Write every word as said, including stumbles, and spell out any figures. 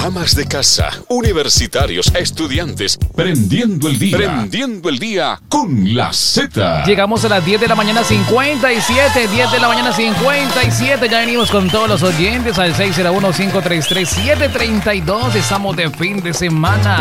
Amas de casa, universitarios, estudiantes. Prendiendo el día. Prendiendo el día con la Z. Llegamos a las diez de la mañana cincuenta y siete. diez de la mañana cincuenta y siete. Ya venimos con todos los oyentes al seis cero uno, cinco tres tres, siete tres dos. Estamos de fin de semana.